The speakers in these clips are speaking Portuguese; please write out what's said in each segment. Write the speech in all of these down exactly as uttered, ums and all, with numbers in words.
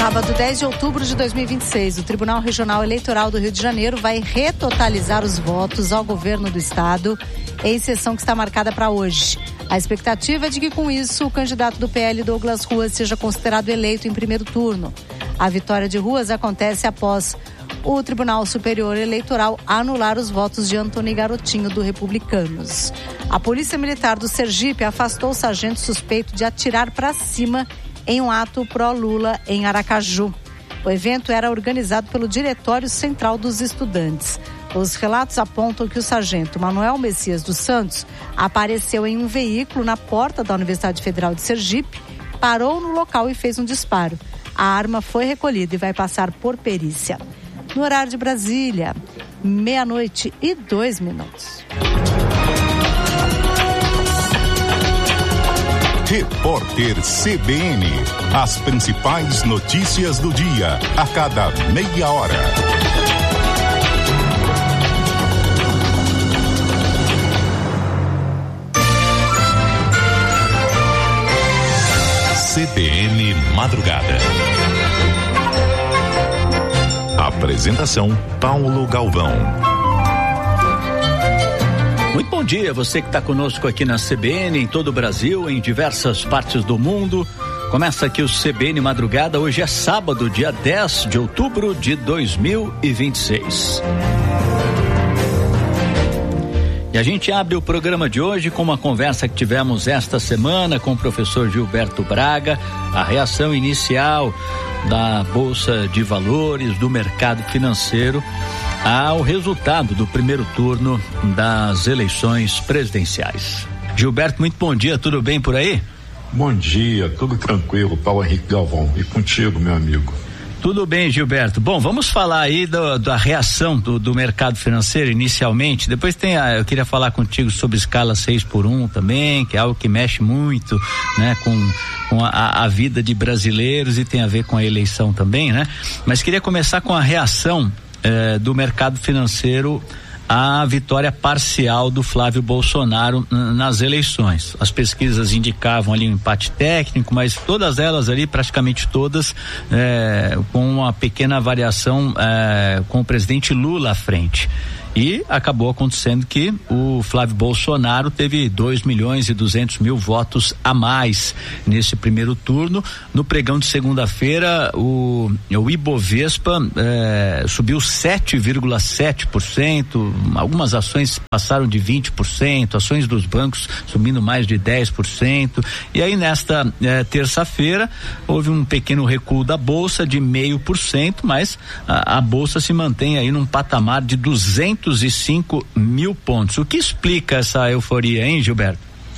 Sábado, dez de outubro de dois mil e vinte e seis, o Tribunal Regional Eleitoral do Rio de Janeiro vai retotalizar os votos ao governo do estado em sessão que está marcada para hoje. A expectativa é de que, com isso, o candidato do P L, Douglas Ruas, seja considerado eleito em primeiro turno. A vitória de Ruas acontece após o Tribunal Superior Eleitoral anular os votos de Antony Garotinho, do Republicanos. A Polícia Militar do Sergipe afastou o sargento suspeito de atirar para cima em um ato pró-Lula em Aracaju. O evento era organizado pelo Diretório Central dos Estudantes. Os relatos apontam que o sargento Manuel Messias dos Santos apareceu em um veículo na porta da Universidade Federal de Sergipe, parou no local e fez um disparo. A arma foi recolhida e vai passar por perícia. No horário de Brasília, meia-noite e dois minutos. Repórter C B N. As principais notícias do dia, a cada meia hora. C B N Madrugada. Apresentação: Paulo Galvão. Muito bom dia, você que está conosco aqui na C B N, em todo o Brasil, em diversas partes do mundo. Começa aqui o C B N Madrugada. Hoje é sábado, dia dez de outubro de dois mil e vinte e seis. E a gente abre o programa de hoje com uma conversa que tivemos esta semana com o professor Gilberto Braga, a reação inicial da Bolsa de Valores, do mercado financeiro, ao resultado do primeiro turno das eleições presidenciais. Gilberto, muito bom dia, tudo bem por aí? Bom dia, tudo tranquilo, Paulo Henrique Galvão, e contigo, meu amigo? Tudo bem, Gilberto. Bom, vamos falar aí do, da reação do, do mercado financeiro inicialmente. Depois tem a, eu queria falar contigo sobre escala seis por um também, que é algo que mexe muito, né, com, com a, a vida de brasileiros e tem a ver com a eleição também, né? Mas queria começar com a reação eh, do mercado financeiro a vitória parcial do Flávio Bolsonaro nas eleições. As pesquisas indicavam ali um empate técnico, mas todas elas ali, praticamente todas, é, com uma pequena variação é, com o presidente Lula à frente. E acabou acontecendo que o Flávio Bolsonaro teve dois milhões e duzentos mil votos a mais nesse primeiro turno. No pregão de segunda-feira, o, o Ibovespa eh, subiu sete vírgula sete por cento, algumas ações passaram de vinte por cento, ações dos bancos subindo mais de dez por cento. E aí, nesta eh, terça-feira, houve um pequeno recuo da Bolsa de meio por cento, mas a, a Bolsa se mantém aí num patamar de duzentos e cinco mil pontos. O que explica essa euforia, hein, Gilberto?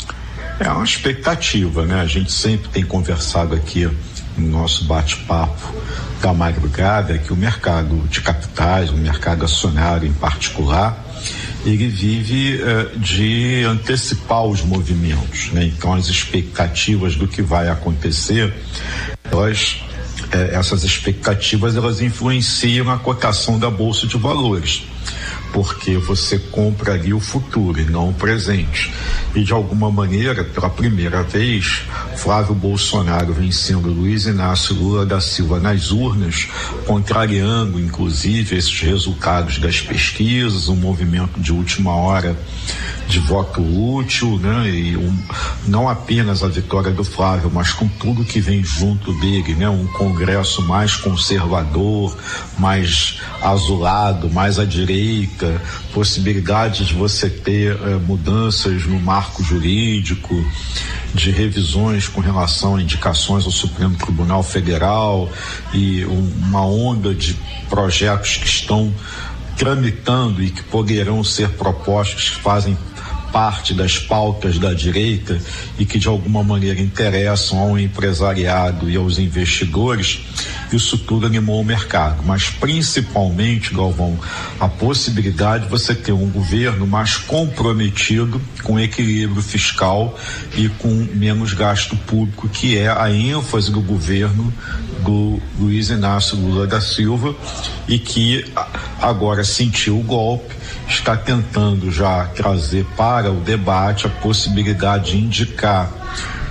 É uma expectativa, né? A gente sempre tem conversado aqui no nosso bate-papo da madrugada que o mercado de capitais, o mercado acionário em particular, ele vive eh, de antecipar os movimentos, né? Então, as expectativas do que vai acontecer, elas eh, essas expectativas elas influenciam a cotação da Bolsa de Valores, porque você compra ali o futuro e não o presente. E de alguma maneira, pela primeira vez, Flávio Bolsonaro vencendo Luiz Inácio Lula da Silva nas urnas, contrariando inclusive esses resultados das pesquisas, um movimento de última hora de voto útil, né? E um, não apenas a vitória do Flávio, mas com tudo que vem junto dele, né? Um Congresso mais conservador, mais azulado, mais à direita, possibilidade de você ter eh, mudanças no marco jurídico, de revisões com relação a indicações ao Supremo Tribunal Federal e um, uma onda de projetos que estão tramitando e que poderão ser propostos, que fazem parte das pautas da direita e que de alguma maneira interessam ao empresariado e aos investidores. Isso tudo animou o mercado, mas principalmente, Galvão, a possibilidade de você ter um governo mais comprometido com equilíbrio fiscal e com menos gasto público, que é a ênfase do governo do Luiz Inácio Lula da Silva, e que agora sentiu o golpe, está tentando já trazer para o debate a possibilidade de indicar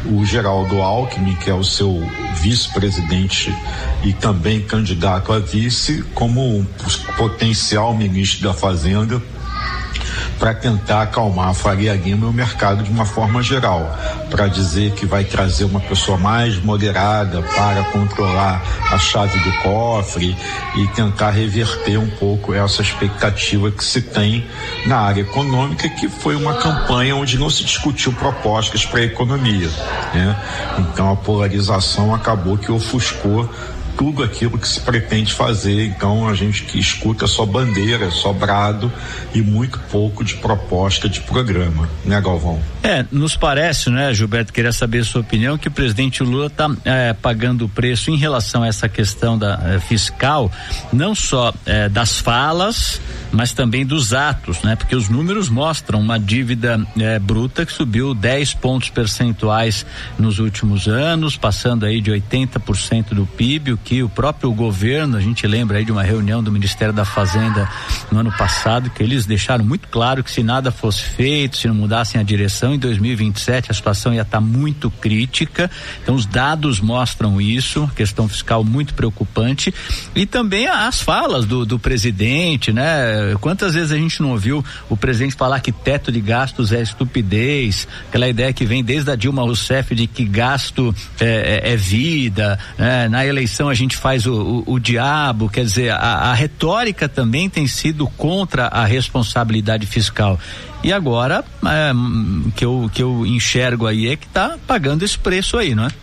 o Geraldo Alckmin, que é o seu vice-presidente e também candidato a vice, como um potencial ministro da Fazenda, para tentar acalmar a Faria Lima e o mercado de uma forma geral, para dizer que vai trazer uma pessoa mais moderada para controlar a chave do cofre e tentar reverter um pouco essa expectativa que se tem na área econômica, que foi uma campanha onde não se discutiu propostas para a economia, né? Então a polarização acabou que ofuscou tudo aquilo que se pretende fazer. Então a gente que escuta só bandeira, só brado e muito pouco de proposta de programa, né, Galvão? É, nos parece, né, Gilberto, queria saber a sua opinião, que o presidente Lula está é, pagando o preço em relação a essa questão da é, fiscal, não só é, das falas, mas também dos atos, né? Porque os números mostram uma dívida é, bruta que subiu dez pontos percentuais nos últimos anos, passando aí de oitenta por cento do P I B, o que o próprio governo, a gente lembra aí de uma reunião do Ministério da Fazenda no ano passado, que eles deixaram muito claro que se nada fosse feito, se não mudassem a direção, em dois mil e vinte e sete a situação ia estar muito crítica. Então os dados mostram isso, questão fiscal muito preocupante, e também as falas do, do presidente, né? Quantas vezes a gente não ouviu o presidente falar que teto de gastos é estupidez, aquela ideia que vem desde a Dilma Rousseff de que gasto é, é, é vida, né? Na eleição a gente faz o, o, o diabo, quer dizer, a, a retórica também tem sido contra a responsabilidade fiscal. E agora, é, que eu, que eu enxergo aí é que está pagando esse preço aí, não é?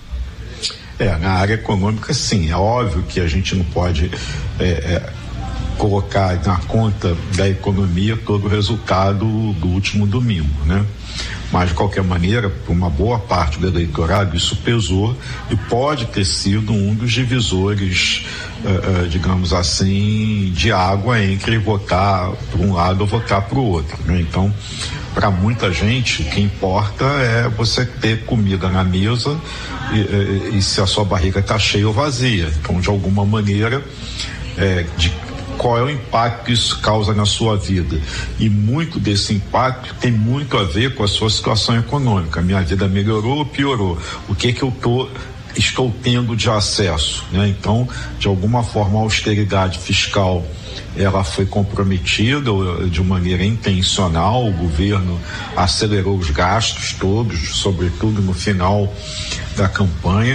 É, na área econômica, sim, é óbvio que a gente não pode é, é, colocar na conta da economia todo o resultado do último domingo, né? Mas, de qualquer maneira, por uma boa parte do eleitorado, isso pesou e pode ter sido um dos divisores, uh, uh, digamos assim, de água entre votar para um lado ou votar para o outro, né? Então, para muita gente, o que importa é você ter comida na mesa e, e, e se a sua barriga está cheia ou vazia. Então, de alguma maneira, é, de qual é o impacto que isso causa na sua vida, e muito desse impacto tem muito a ver com a sua situação econômica. Minha vida melhorou ou piorou? O que que eu tô, estou tendo de acesso, né? Então, de alguma forma, a austeridade fiscal ela foi comprometida de maneira intencional. O governo acelerou os gastos todos, sobretudo no final da campanha.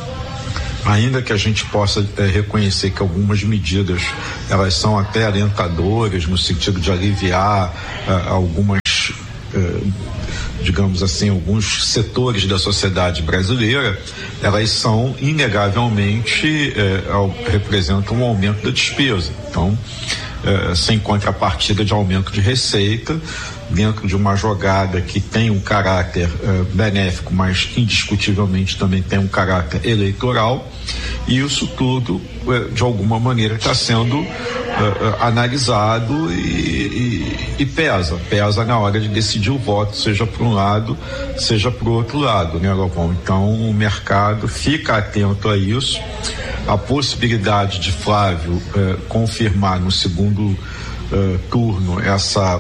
Ainda que a gente possa é, reconhecer que algumas medidas elas são até alentadoras no sentido de aliviar uh, algumas, uh, digamos assim, alguns setores da sociedade brasileira, elas são inegavelmente uh, representam um aumento da despesa. Então, uh, sem contrapartida de aumento de receita, dentro de uma jogada que tem um caráter uh, benéfico, mas indiscutivelmente também tem um caráter eleitoral, e isso tudo uh, de alguma maneira está sendo uh, uh, analisado e, e, e pesa, pesa na hora de decidir o voto, seja para um lado, seja para o outro lado, né, Galvão? Então o mercado fica atento a isso. A possibilidade de Flávio uh, confirmar no segundo uh, turno essa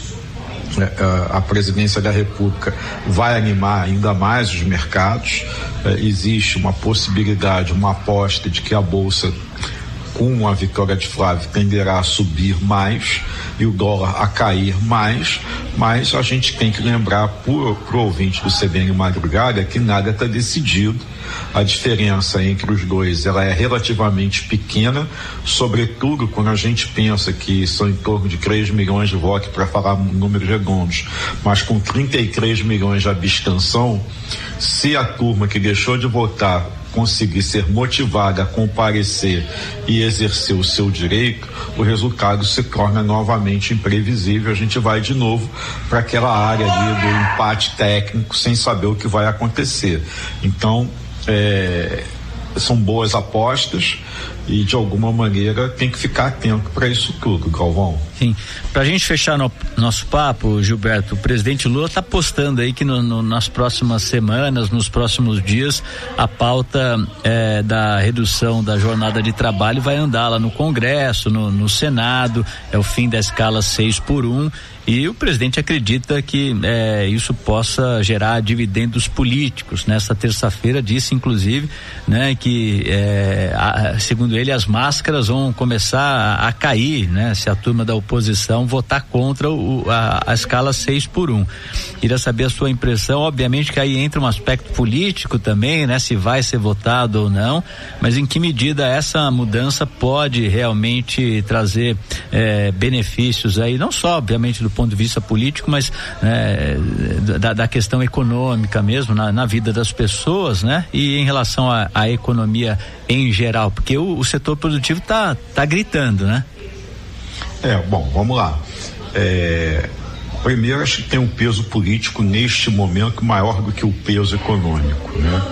a presidência da República vai animar ainda mais os mercados. Existe uma possibilidade, uma aposta de que a Bolsa, com a vitória de Flávio, tenderá a subir mais e o dólar a cair mais, mas a gente tem que lembrar pro, pro ouvinte do C B N Madrugada que nada está decidido. A diferença entre os dois ela é relativamente pequena, sobretudo quando a gente pensa que são em torno de três milhões de votos, para falar números redondos, mas com trinta e três milhões de abstenção, se a turma que deixou de votar conseguir ser motivada a comparecer e exercer o seu direito, o resultado se torna novamente imprevisível. A gente vai de novo para aquela área ali do empate técnico sem saber o que vai acontecer. Então, é, são boas apostas e de alguma maneira tem que ficar atento para isso tudo, Galvão. Sim, pra gente fechar no, nosso papo, Gilberto, o presidente Lula está postando aí que no, no, nas próximas semanas, nos próximos dias, a pauta é, da redução da jornada de trabalho vai andar lá no Congresso, no, no Senado, é o fim da escala seis por um, E o presidente acredita que é, isso possa gerar dividendos políticos. Nesta terça-feira disse, inclusive, né, que é, a, segundo ele, as máscaras vão começar a, a cair, né, se a turma da oposição votar contra o, a, a escala seis por um. Queria saber a sua impressão. Obviamente que aí entra um aspecto político também, né, se vai ser votado ou não, mas em que medida essa mudança pode realmente trazer é, benefícios aí, não só obviamente do ponto de vista político, mas é, da, da questão econômica mesmo, na, na vida das pessoas, né? E em relação à economia em geral, porque o, o setor produtivo tá, tá gritando, né? É, bom, vamos lá. É, primeiro, acho que tem um peso político neste momento maior do que o peso econômico, né?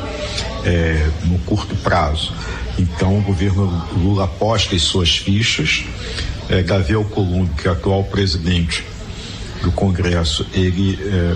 É, no curto prazo. Então, o governo Lula aposta em suas fichas. É, Davi Alcolumbre, que é o atual presidente do Congresso, ele é,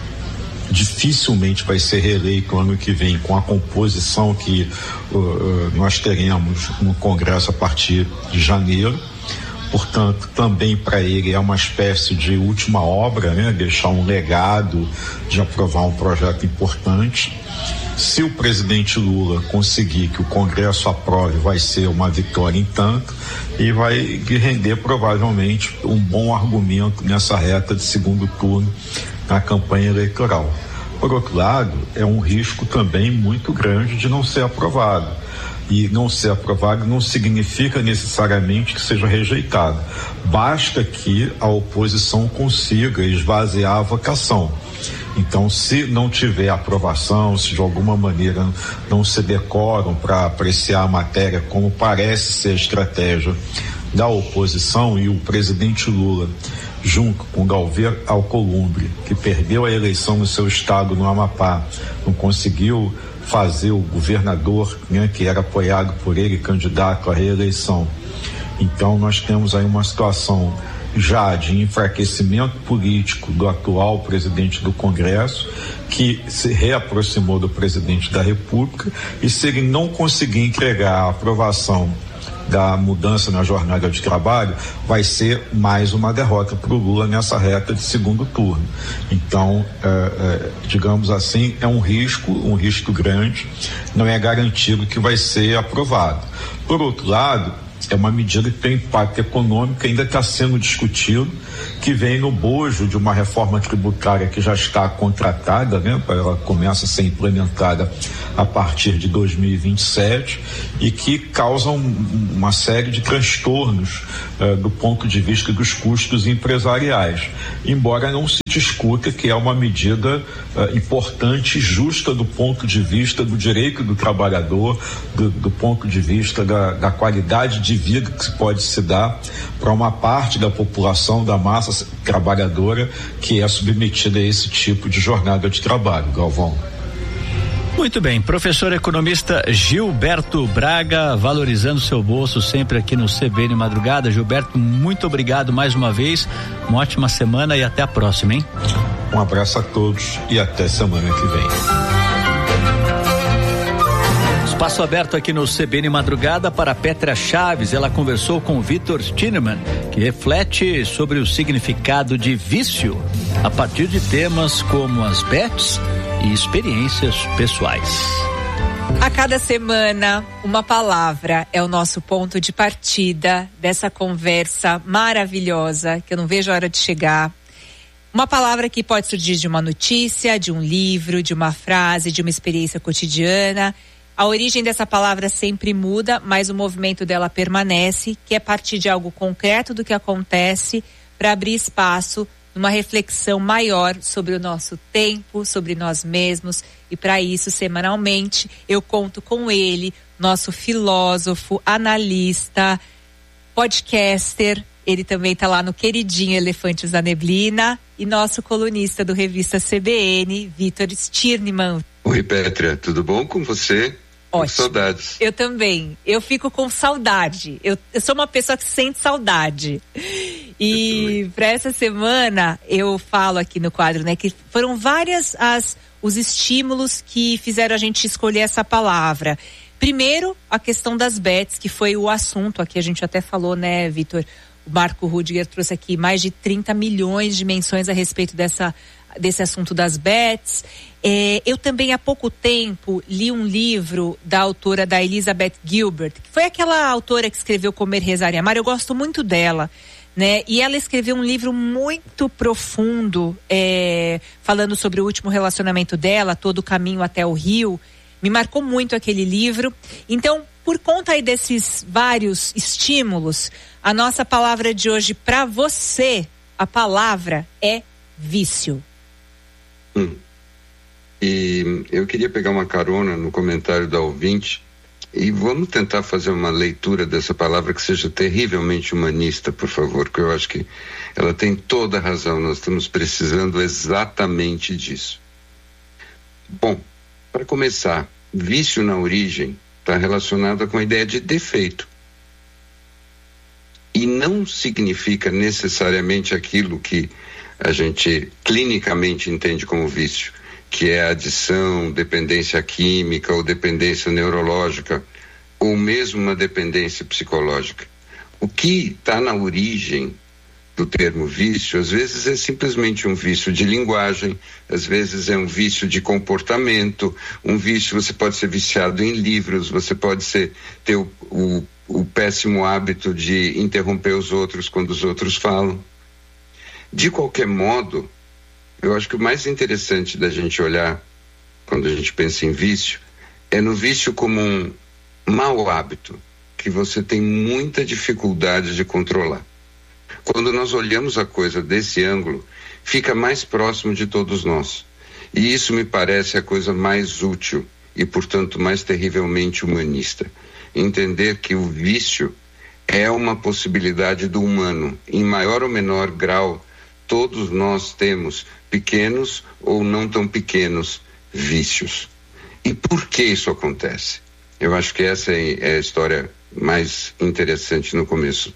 dificilmente vai ser reeleito ano que vem com a composição que uh, uh, nós teremos no Congresso a partir de janeiro. Portanto, também para ele é uma espécie de última obra, né? Deixar um legado de aprovar um projeto importante. Se o presidente Lula conseguir que o Congresso aprove, vai ser uma vitória em tanto e vai render provavelmente um bom argumento nessa reta de segundo turno na campanha eleitoral. Por outro lado, é um risco também muito grande de não ser aprovado. E não ser aprovado não significa necessariamente que seja rejeitado. Basta que a oposição consiga esvaziar a votação. Então, se não tiver aprovação, se de alguma maneira não se decoram para apreciar a matéria, como parece ser a estratégia da oposição, e o presidente Lula, junto com Davi Alcolumbre, que perdeu a eleição no seu estado, no Amapá, não conseguiu fazer o governador, né, que era apoiado por ele, candidato à reeleição. Então, nós temos aí uma situação já de enfraquecimento político do atual presidente do Congresso, que se reaproximou do presidente da República, e se ele não conseguir entregar a aprovação da mudança na jornada de trabalho, vai ser mais uma derrota para o Lula nessa reta de segundo turno. Então, é, é, digamos assim, é um risco, um risco grande, não é garantido que vai ser aprovado. Por outro lado, é uma medida que tem impacto econômico, ainda está sendo discutido, que vem no bojo de uma reforma tributária que já está contratada, né? Ela começa a ser implementada a partir de dois mil e vinte e sete e que causa um, uma série de transtornos uh, do ponto de vista dos custos empresariais, embora não se discuta que é uma medida uh, importante e justa do ponto de vista do direito do trabalhador, do, do ponto de vista da, da qualidade de vida que se pode se dar para uma parte da população, da massa trabalhadora que é submetida a esse tipo de jornada de trabalho. Galvão. Muito bem, professor economista Gilberto Braga, valorizando seu bolso sempre aqui no C B N Madrugada. Gilberto, muito obrigado mais uma vez, uma ótima semana e até a próxima, hein? Um abraço a todos e até semana que vem. Espaço aberto aqui no C B N Madrugada para Petra Chaves. Ela conversou com o Vitor Stinnemann, que reflete sobre o significado de vício a partir de temas como as bets e experiências pessoais. A cada semana, uma palavra é o nosso ponto de partida dessa conversa maravilhosa, que eu não vejo a hora de chegar. Uma palavra que pode surgir de uma notícia, de um livro, de uma frase, de uma experiência cotidiana. A origem dessa palavra sempre muda, mas o movimento dela permanece, que é partir de algo concreto do que acontece para abrir espaço numa reflexão maior sobre o nosso tempo, sobre nós mesmos. E para isso, semanalmente, eu conto com ele, nosso filósofo, analista, podcaster. Ele também está lá no queridinho Elefantes da Neblina, e nosso colunista do Revista C B N, Vitor Stinnemann. Oi, Petra, tudo bom com você? Ótimo. Saudades. Eu também. Eu fico com saudade. Eu, eu sou uma pessoa que sente saudade. E para essa semana eu falo aqui no quadro, né, que foram várias as os estímulos que fizeram a gente escolher essa palavra. Primeiro, a questão das bets, que foi o assunto aqui, a gente até falou, né, Vitor? O Marco Rudiger trouxe aqui mais de trinta milhões de menções a respeito dessa, desse assunto das bets. É, eu também há pouco tempo li um livro da autora da Elizabeth Gilbert, que foi aquela autora que escreveu Comer, Rezar e Amar. Eu gosto muito dela, né? E ela escreveu um livro muito profundo, é, falando sobre o último relacionamento dela, Todo o Caminho até o Rio. Me marcou muito aquele livro. Então, por conta aí desses vários estímulos, a nossa palavra de hoje para você, a palavra é vício. Hum. E eu queria pegar uma carona no comentário da ouvinte e vamos tentar fazer uma leitura dessa palavra que seja terrivelmente humanista, por favor, porque eu acho que ela tem toda a razão, nós estamos precisando exatamente disso. Bom, para começar, vício na origem está relacionado com a ideia de defeito. E não significa necessariamente aquilo que a gente clinicamente entende como vício, que é adição, dependência química ou dependência neurológica, ou mesmo uma dependência psicológica. O que está na origem do termo vício, às vezes é simplesmente um vício de linguagem, às vezes é um vício de comportamento, um vício, você pode ser viciado em livros, você pode ser, ter o, o, o péssimo hábito de interromper os outros quando os outros falam. De qualquer modo, eu acho que o mais interessante da gente olhar, quando a gente pensa em vício, é no vício como um mau hábito, que você tem muita dificuldade de controlar. Quando nós olhamos a coisa desse ângulo, fica mais próximo de todos nós. E isso me parece a coisa mais útil e, portanto, mais terrivelmente humanista. Entender que o vício é uma possibilidade do humano. Em maior ou menor grau, todos nós temos pequenos ou não tão pequenos vícios. E por que isso acontece? Eu acho que essa é a história mais interessante no começo.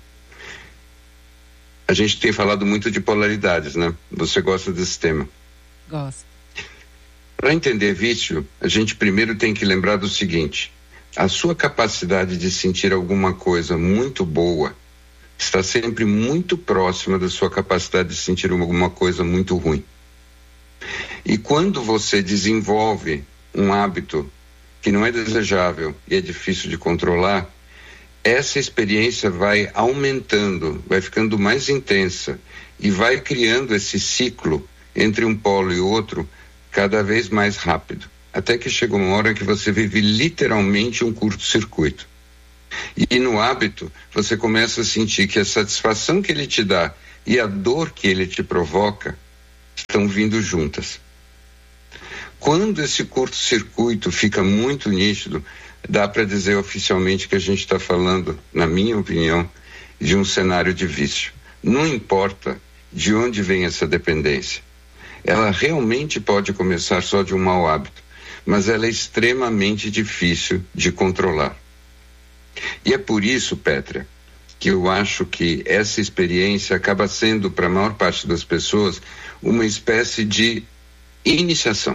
A gente tem falado muito de polaridades, né? Você gosta desse tema? Gosto. Para entender vício, a gente primeiro tem que lembrar do seguinte: a sua capacidade de sentir alguma coisa muito boa está sempre muito próxima da sua capacidade de sentir alguma coisa muito ruim. E quando você desenvolve um hábito que não é desejável e é difícil de controlar, essa experiência vai aumentando, vai ficando mais intensa e vai criando esse ciclo entre um polo e outro cada vez mais rápido, até que chega uma hora que você vive literalmente um curto-circuito. E no hábito, você começa a sentir que a satisfação que ele te dá e a dor que ele te provoca estão vindo juntas. Quando esse curto-circuito fica muito nítido, dá para dizer oficialmente que a gente está falando, na minha opinião, de um cenário de vício. Não importa de onde vem essa dependência. Ela realmente pode começar só de um mau hábito, mas ela é extremamente difícil de controlar. E é por isso, Pétria, que eu acho que essa experiência acaba sendo, para a maior parte das pessoas, uma espécie de iniciação.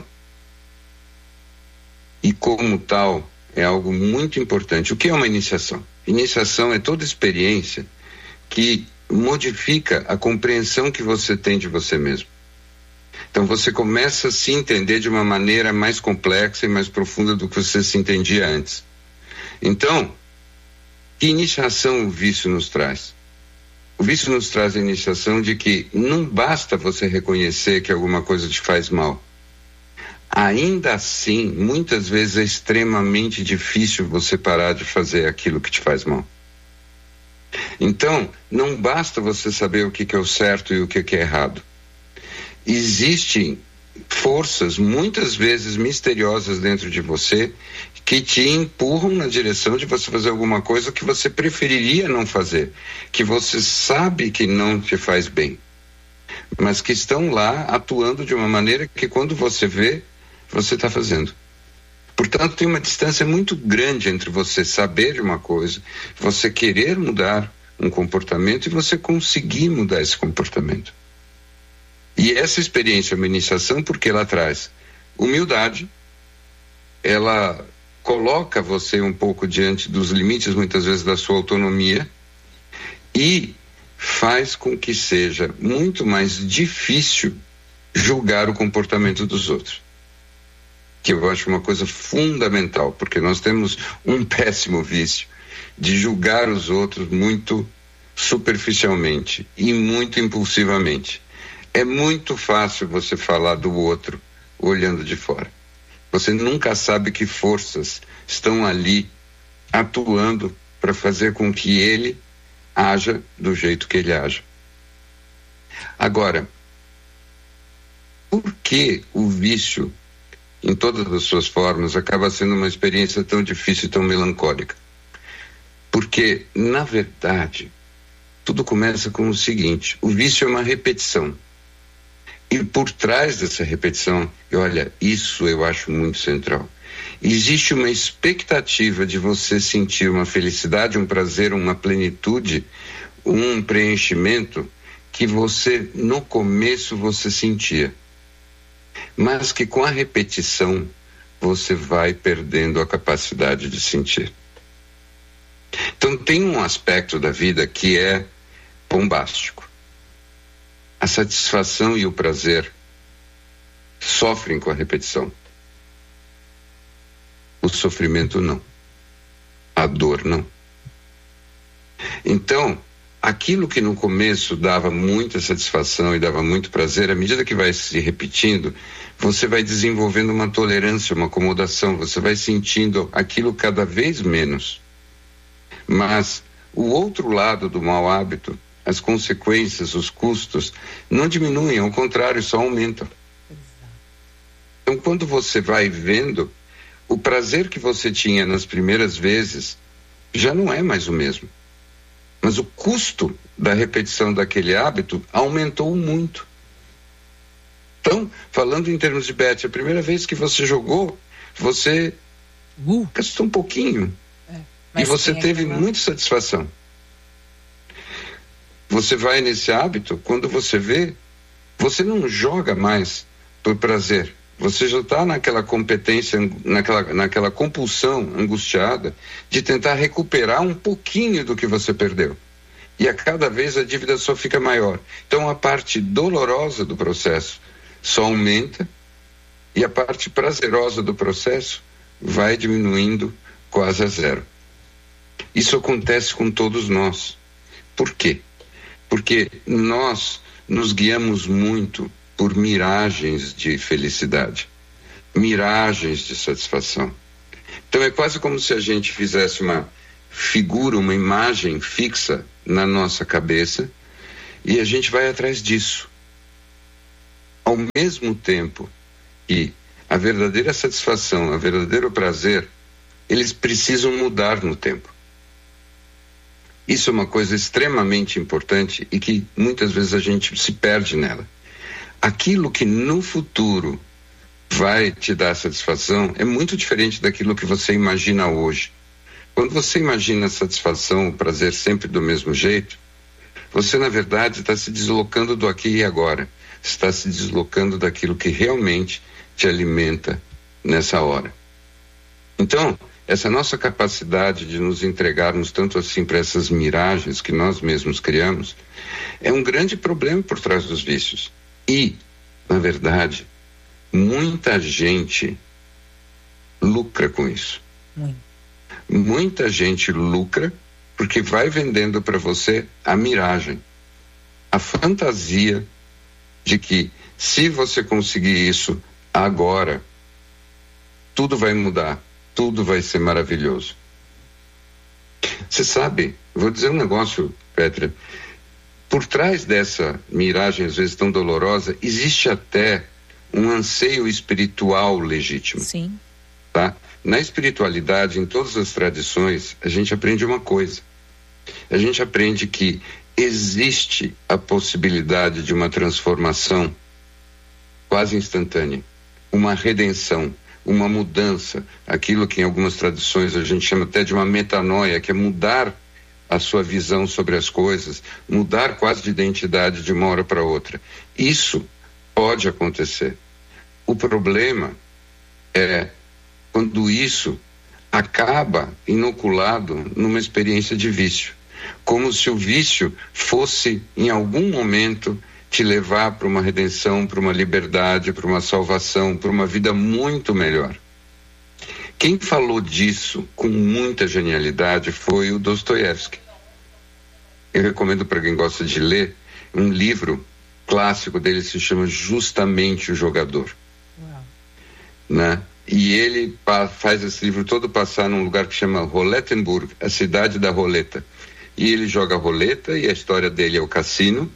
E como tal, é algo muito importante. O que é uma iniciação? Iniciação é toda experiência que modifica a compreensão que você tem de você mesmo. Então você começa a se entender de uma maneira mais complexa e mais profunda do que você se entendia antes. Então, que iniciação o vício nos traz? O vício nos traz a iniciação de que não basta você reconhecer que alguma coisa te faz mal. Ainda assim, muitas vezes é extremamente difícil você parar de fazer aquilo que te faz mal. Então, não basta você saber o que é o certo e o que é errado. Existem forças, muitas vezes misteriosas dentro de você, que te empurram na direção de você fazer alguma coisa que você preferiria não fazer, que você sabe que não te faz bem, mas que estão lá atuando de uma maneira que quando você vê, você está fazendo. Portanto, tem uma distância muito grande entre você saber de uma coisa, você querer mudar um comportamento e você conseguir mudar esse comportamento. E essa experiência é uma iniciação porque ela traz humildade, ela coloca você um pouco diante dos limites, muitas vezes, da sua autonomia, e faz com que seja muito mais difícil julgar o comportamento dos outros. Que eu acho uma coisa fundamental, porque nós temos um péssimo vício de julgar os outros muito superficialmente e muito impulsivamente. É muito fácil você falar do outro olhando de fora. Você nunca sabe que forças estão ali atuando para fazer com que ele haja do jeito que ele haja. Agora, por que o vício, em todas as suas formas, acaba sendo uma experiência tão difícil e tão melancólica? Porque, na verdade, tudo começa com o seguinte: o vício é uma repetição. E por trás dessa repetição, e olha, isso eu acho muito central, existe uma expectativa de você sentir uma felicidade, um prazer, uma plenitude, um preenchimento que você, no começo, você sentia. Mas que com a repetição, você vai perdendo a capacidade de sentir. Então tem um aspecto da vida que é bombástico. A satisfação e o prazer sofrem com a repetição. O sofrimento não. A dor não. Então, aquilo que no começo dava muita satisfação e dava muito prazer, à medida que vai se repetindo, você vai desenvolvendo uma tolerância, uma acomodação, você vai sentindo aquilo cada vez menos. Mas o outro lado do mau hábito, as consequências, os custos, não diminuem, ao contrário, só aumentam. Então, quando você vai vendo, o prazer que você tinha nas primeiras vezes já não é mais o mesmo. Mas o custo da repetição daquele hábito aumentou muito. Então, falando em termos de bet, a primeira vez que você jogou, você uh. gastou um pouquinho. É, e você teve aquela... muita satisfação. Você vai nesse hábito, quando você vê, você não joga mais por prazer. Você já está naquela competência, naquela, naquela compulsão angustiada de tentar recuperar um pouquinho do que você perdeu. E a cada vez a dívida só fica maior. Então a parte dolorosa do processo só aumenta e a parte prazerosa do processo vai diminuindo quase a zero. Isso acontece com todos nós. Por quê? Porque nós nos guiamos muito por miragens de felicidade, miragens de satisfação. Então é quase como se a gente fizesse uma figura, uma imagem fixa na nossa cabeça e a gente vai atrás disso. Ao mesmo tempo que a verdadeira satisfação, o verdadeiro prazer, eles precisam mudar no tempo. Isso é uma coisa extremamente importante e que muitas vezes a gente se perde nela. Aquilo que no futuro vai te dar satisfação é muito diferente daquilo que você imagina hoje. Quando você imagina a satisfação, o prazer sempre do mesmo jeito, você na verdade está se deslocando do aqui e agora. Está se deslocando daquilo que realmente te alimenta nessa hora. Então, essa nossa capacidade de nos entregarmos tanto assim para essas miragens que nós mesmos criamos é um grande problema por trás dos vícios. E, na verdade, muita gente lucra com isso. Muito. Muita gente lucra porque vai vendendo para você a miragem, a fantasia de que se você conseguir isso agora, tudo vai mudar. Tudo vai ser maravilhoso. Você sabe, vou dizer um negócio, Petra, por trás dessa miragem, às vezes tão dolorosa, existe até um anseio espiritual legítimo. Sim. Tá? Na espiritualidade, em todas as tradições, a gente aprende uma coisa. A gente aprende que existe a possibilidade de uma transformação quase instantânea, uma redenção, uma mudança, aquilo que em algumas tradições a gente chama até de uma metanoia, que é mudar a sua visão sobre as coisas, mudar quase de identidade de uma hora para outra. Isso pode acontecer. O problema é quando isso acaba inoculado numa experiência de vício. como se o vício fosse, em algum momento, te levar para uma redenção, para uma liberdade, para uma salvação, para uma vida muito melhor. Quem falou disso com muita genialidade foi o Dostoiévski. Eu recomendo para quem gosta de ler um livro clássico dele, se chama Justamente o Jogador. Uau. Né? E ele pa- faz esse livro todo passar num lugar que chama Rolettenburg, a cidade da roleta. E ele joga roleta e a história dele é o cassino.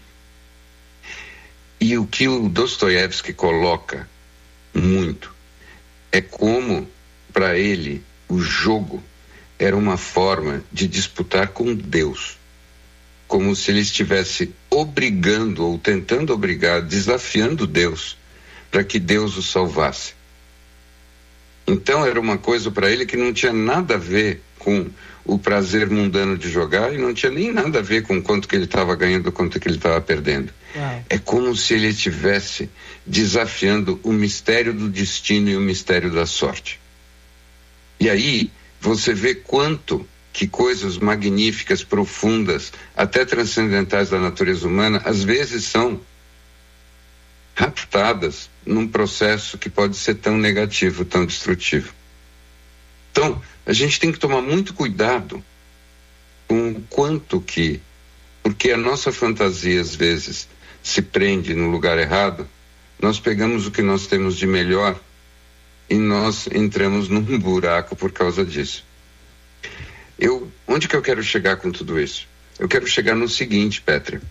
E o que o Dostoiévski coloca muito é como, para ele, o jogo era uma forma de disputar com Deus. Como se ele estivesse obrigando ou tentando obrigar, desafiando Deus para que Deus o salvasse. Então era uma coisa para ele que não tinha nada a ver com o prazer mundano de jogar e não tinha nem nada a ver com quanto que ele estava ganhando, quanto que ele estava perdendo. Uau. É como se ele estivesse desafiando o mistério do destino e o mistério da sorte. E aí você vê quanto que coisas magníficas, profundas, até transcendentais da natureza humana, às vezes são raptadas num processo que pode ser tão negativo, tão destrutivo. Então, a gente tem que tomar muito cuidado com o quanto que, porque a nossa fantasia às vezes se prende no lugar errado, nós pegamos o que nós temos de melhor e nós entramos num buraco por causa disso. Eu, onde que eu quero chegar com tudo isso? Eu quero chegar no seguinte, Pétria.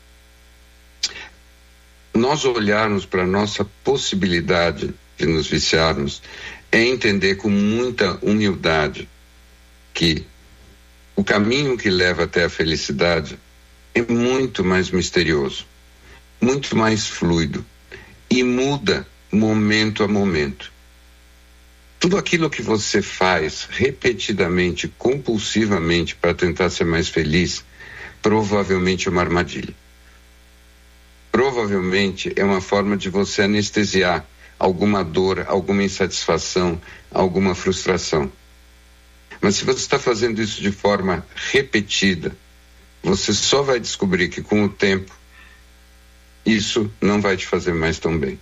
Nós olharmos para a nossa possibilidade de nos viciarmos é entender com muita humildade que o caminho que leva até a felicidade é muito mais misterioso, muito mais fluido e muda momento a momento. Tudo aquilo que você faz repetidamente, compulsivamente para tentar ser mais feliz, provavelmente é uma armadilha. Provavelmente é uma forma de você anestesiar alguma dor, alguma insatisfação, alguma frustração. Mas se você está fazendo isso de forma repetida, você só vai descobrir que com o tempo isso não vai te fazer mais tão bem.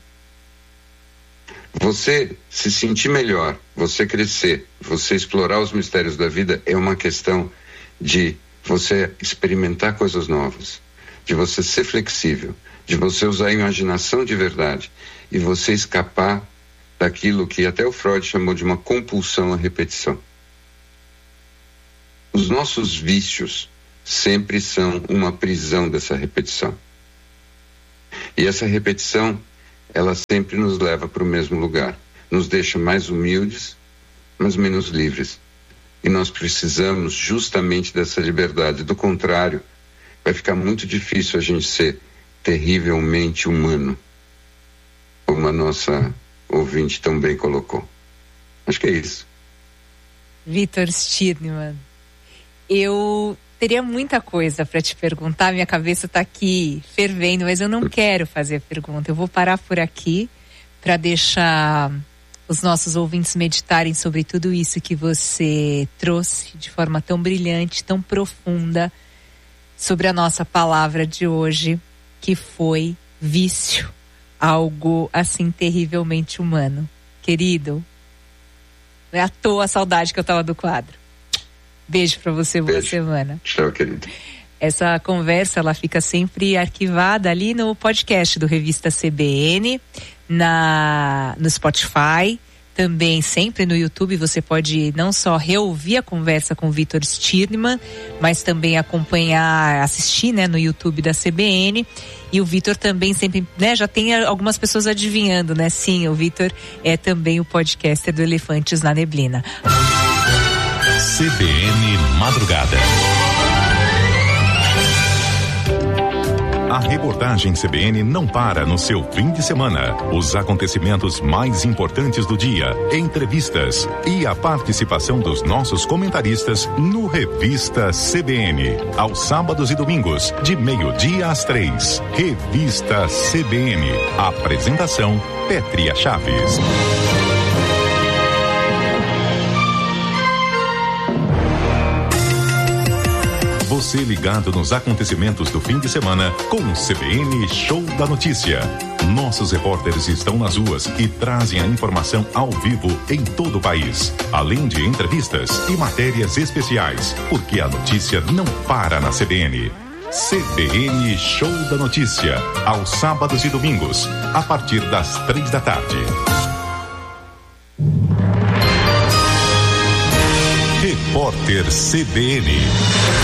Você se sentir melhor, você crescer, você explorar os mistérios da vida é uma questão de você experimentar coisas novas, de você ser flexível, de você usar a imaginação de verdade e você escapar daquilo que até o Freud chamou de uma compulsão à repetição. Os nossos vícios sempre são uma prisão dessa repetição. E essa repetição, ela sempre nos leva para o mesmo lugar. Nos deixa mais humildes, mas menos livres. E nós precisamos justamente dessa liberdade. Do contrário, vai ficar muito difícil a gente ser terrivelmente humano, como a nossa ouvinte tão bem colocou. Acho que é isso. Vitor Stirnemann, eu teria muita coisa para te perguntar, minha cabeça está aqui fervendo, mas eu não quero fazer a pergunta. Eu vou parar por aqui para deixar os nossos ouvintes meditarem sobre tudo isso que você trouxe de forma tão brilhante, tão profunda, sobre a nossa palavra de hoje, que foi vício, algo assim terrivelmente humano. Querido, não é à toa a saudade que eu tava do quadro. Beijo pra você, boa semana. Tchau, querido. Essa conversa, ela fica sempre arquivada ali no podcast do Revista C B N, na, no Spotify, também sempre no YouTube. Você pode não só reouvir a conversa com o Vitor Stirnemann, mas também acompanhar, assistir, né, no YouTube da C B N. E o Vitor também sempre, né, já tem algumas pessoas adivinhando, né? Sim, o Vitor é também o podcaster do Elefantes na Neblina. C B N Madrugada. A reportagem C B N não para no seu fim de semana. Os acontecimentos mais importantes do dia, entrevistas e a participação dos nossos comentaristas no Revista C B N. Aos sábados e domingos, de meio-dia às três. Revista C B N. Apresentação, Pétria Chaves. Você ligado nos acontecimentos do fim de semana com o C B N Show da Notícia. Nossos repórteres estão nas ruas e trazem a informação ao vivo em todo o país, além de entrevistas e matérias especiais, porque a notícia não para na C B N. C B N Show da Notícia, aos sábados e domingos, a partir das três da tarde. Repórter C B N.